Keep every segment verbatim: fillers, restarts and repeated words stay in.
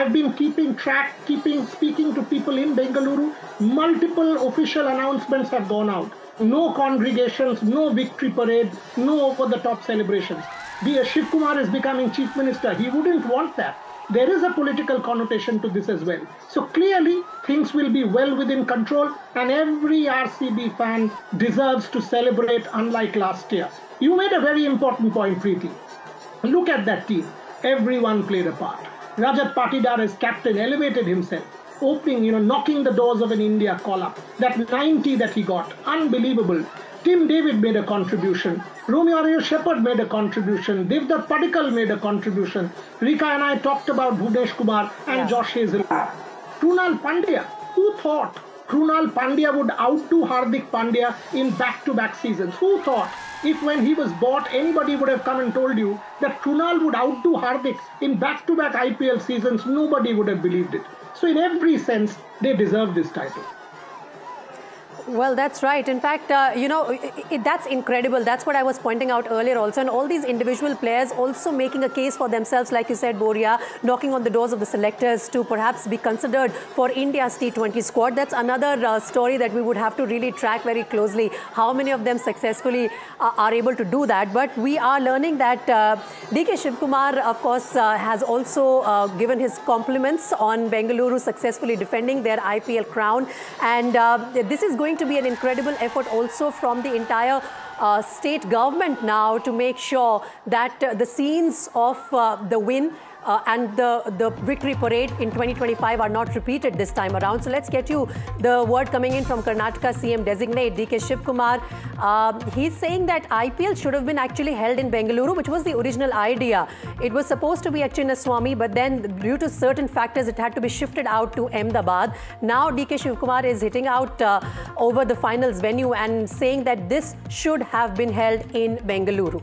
I've been keeping track, keeping speaking to people in Bengaluru. Multiple official announcements have gone out. No congregations, no victory parades, no over-the-top celebrations. The Shiv Kumar is becoming chief minister. He wouldn't want that. There is a political connotation to this as well. So clearly, things will be well within control, and every R C B fan deserves to celebrate unlike last year. You made a very important point, Preeti. Look at that team. Everyone played a part. Rajat Patidar as captain elevated himself, opening, you know, knocking the doors of an India call-up. That ninety that he got, unbelievable. Tim David made a contribution. Romeo Ariel Shepherd made a contribution. Devdutt Padikkal made a contribution. Rika and I talked about Bhuvnesh Kumar and yeah. Josh Hazlewood. Krunal Pandya. Who thought Krunal Pandya would outdo Hardik Pandya in back-to-back seasons? Who thought if when he was bought, anybody would have come and told you that Krunal would outdo Hardik in back-to-back I P L seasons? Nobody would have believed it. So in every sense, they deserve this title. Well, that's right. In fact, uh, you know, it, it, that's incredible. That's what I was pointing out earlier also. And all these individual players also making a case for themselves, like you said, Boria, knocking on the doors of the selectors to perhaps be considered for India's T twenty squad. That's another uh, story that we would have to really track very closely. How many of them successfully uh, are able to do that? But we are learning that uh, D K Shiv Kumar, of course, uh, has also uh, given his compliments on Bengaluru successfully defending their I P L crown. And uh, this is going to be an incredible effort also from the entire uh, state government now to make sure that uh, the scenes of uh, the win Uh, and the, the victory parade in twenty twenty-five are not repeated this time around. So let's get you the word coming in from Karnataka C M designate D K Shiv Kumar. Uh, he's saying that I P L should have been actually held in Bengaluru, which was the original idea. It was supposed to be at Chinnaswamy, but then due to certain factors, it had to be shifted out to Ahmedabad. Now D K Shiv Kumar is hitting out uh, over the finals venue and saying that this should have been held in Bengaluru.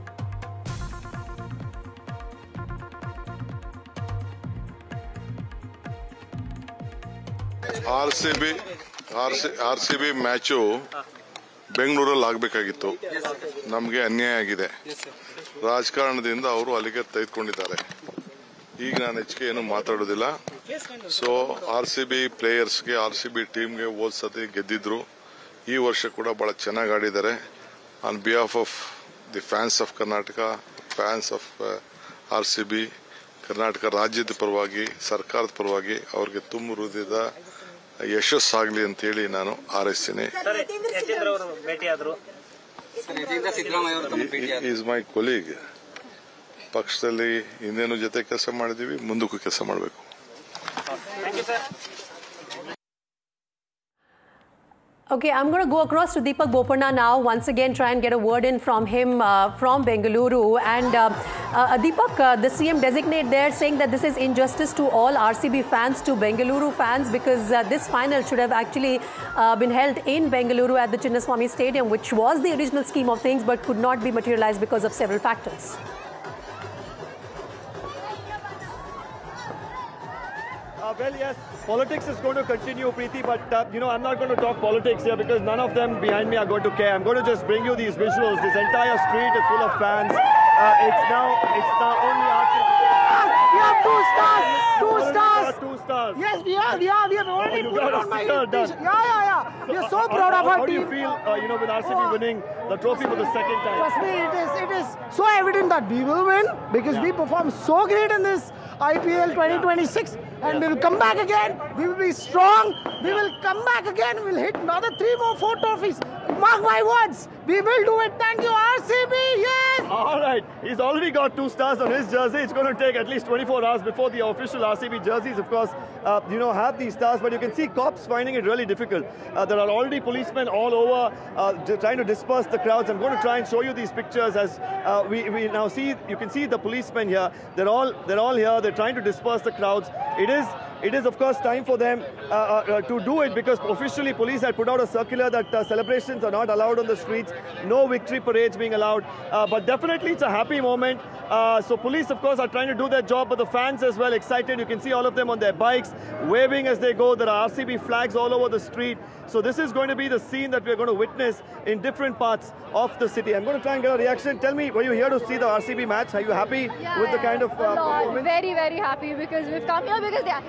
R C B R C R C B match ಬೆಂಗಳೂರಲ್ಲಿ ಆಗಬೇಕಾಗಿತ್ತು. ನಮಗೆ ಅನ್ಯಾಯ ಆಗಿದೆ. ರಾಜಕಾರಣದಿಂದ ಅವರು ಅಲ್ಲಿಗೆ ತೆಗೆದುಕೊಂಡಿದ್ದಾರೆ. ಈಗ ನಾನು ಹೆಚ್ಚಿಗೆ ಏನು ಮಾತಾಡೋದಿಲ್ಲ. So R C B ಪ್ಲೇಯರ್ಸ್ಗೆ R C B ಟೀಮ್ಗೆ ಹೋದ ಸತಿ ಗೆದ್ದಿದ್ರು. ಈ ವರ್ಷ ಕೂಡ ಬಹಳ ಚೆನ್ನಾಗಿ ಆಡಿದ್ದಾರೆ. On behalf of the fans of Karnataka, fans of R C B, Karnataka ರಾಜ್ಯದ ಪರವಾಗಿ, ಸರ್ಕಾರದ ಪರವಾಗಿ ಅವ್ರಿಗೆ ತುಂಬ ಹೃದಯದ ಯಶಸ್ಸಾಗಲಿ ಅಂತೇಳಿ ನಾನು ಹಾರೈಸ್ತೀನಿ. Is my colleague. ಪಕ್ಷದಲ್ಲಿ ಹಿಂದೇನು ಜೊತೆ ಕೆಲಸ ಮಾಡಿದೀವಿ, ಮುಂದಕ್ಕೂ ಕೆಲಸ ಮಾಡಬೇಕು. Okay, I'm going to go across to Deepak Bopanna now, once again try and get a word in from him uh, from Bengaluru. And uh, uh, Deepak, uh, the C M designate there saying that this is injustice to all R C B fans, to Bengaluru fans, because uh, this final should have actually uh, been held in Bengaluru at the Chinnaswamy Stadium, which was the original scheme of things but could not be materialized because of several factors. Uh, well, yes, politics is going to continue, Preeti, but, uh, you know, I'm not going to talk politics here because none of them behind me are going to care. I'm going to just bring you these visuals. This entire street is full of fans. Uh, it's now, it's now only R C B. We have two stars! Two stars! Two stars! Yes, we are, we are, we have already oh, put it on my done. Yeah, yeah, yeah. We are so uh, proud uh, of our how team. How do you feel, uh, you know, with R C B oh, winning the trophy for the second time? Trust me, it is, it is so evident that we will win because yeah. we performed so great in this I P L twenty twenty-six. And we will come back again. We will be strong. We will come back again. We will hit another three more, four trophies. Mark my words. We will do it. Thank you, R C B. Yes. All right. He's already got two stars on his jersey. It's going to take at least twenty-four hours before the official R C B jerseys, of course, uh, you know, have these stars. But you can see cops finding it really difficult. Uh, there are already policemen all over uh, trying to disperse the crowds. I'm going to try and show you these pictures as uh, we, we now see. You can see the policemen here. They're all they're all here. They're trying to disperse the crowds. It is It is, of course, time for them uh, uh, to do it because officially police had put out a circular that uh, celebrations are not allowed on the streets, no victory parades being allowed. Uh, but definitely it's a happy moment. Uh, so police, of course, are trying to do their job, but the fans as well excited. You can see all of them on their bikes, waving as they go. There are R C B flags all over the street. So this is going to be the scene that we're going to witness in different parts of the city. I'm going to try and get a reaction. Tell me, were you here to see the R C B match? Are you happy yeah, with the kind of uh, a lot. performance? Very, very happy because we've come here because they are